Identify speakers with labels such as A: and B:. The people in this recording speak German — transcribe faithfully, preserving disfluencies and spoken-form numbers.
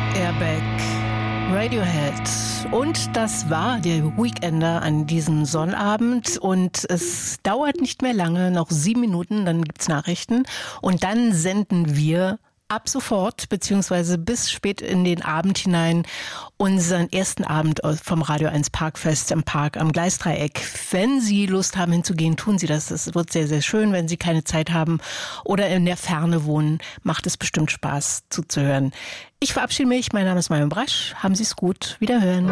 A: Airbag, Radiohead. Und das war der Weekender an diesem Sonnabend. Und es dauert nicht mehr lange, noch sieben Minuten, dann gibt's Nachrichten. Und dann senden wir ab sofort, beziehungsweise bis spät in den Abend hinein, unseren ersten Abend vom Radio eins Parkfest im Park am Gleisdreieck. Wenn Sie Lust haben hinzugehen, tun Sie das. Es wird sehr, sehr schön. Wenn Sie keine Zeit haben oder in der Ferne wohnen, macht es bestimmt Spaß zuzuhören. Ich verabschiede mich. Mein Name ist Marion Brasch. Haben Sie es gut. Wiederhören.